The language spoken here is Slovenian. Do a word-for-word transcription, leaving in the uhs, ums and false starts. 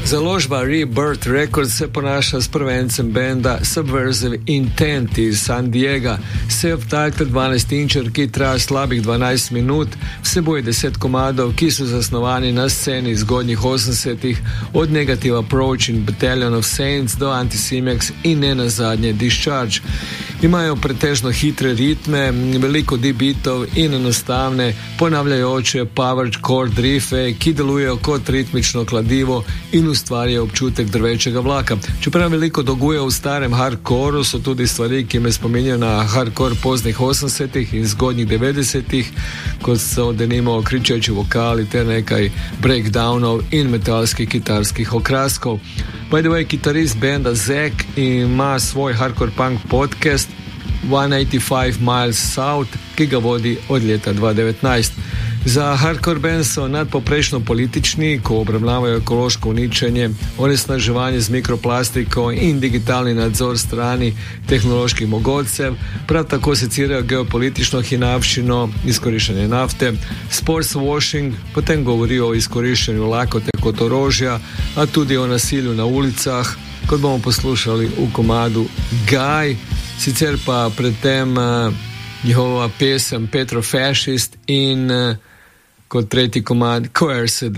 Založba Rebirth Records se ponaša s prvencem benda Subversive Intent iz San Diega. Self-titled dvanajst-inčer, ki traja slabih dvanajst minut, vseboj deset komadov, ki so zasnovani na sceni zgodnjih osemdesetih, od Negative Approach in Battalion of Saints do Anticimex in ne nazadnje Discharge. Imajo pretežno hitre ritme, veliko deep-beatov in enostavne, ponavljajoče power chord riffe, ki delujejo kot ritmično kladivo in ustvarjajo občutek drvečega vlaka. Čeprav veliko dolguje v starem hardcoreu, so tudi stvari, ki me spominjajo na hardcore poznih osemdesetih in zgodnjih devetdesetih, kot so denimo kričeči vokali ter nekaj breakdownov in metalskih kitarskih okraskov. By the way, kitarist benda Zack ima svoj hardcore punk podcast sto osemdeset Miles South, ki ga vodi od leta dva tisoč devetnajst. Za hardcore band so nadpoprečno politični, ko obravnavajo ekološko uničenje, onesnaževanje z mikroplastiko in digitalni nadzor strani tehnoloških mogodcev, prav tako secirajo geopolitično hinavščino, izkoriščanje nafte, sports washing, potem govorijo o izkoriščanju lakote kot orožja, a tudi o nasilju na ulicah, kot bomo poslušali v komadu Guy, sicer pa predtem uh, njihova pesem Petrofascist in uh, kot tretji komad Coerced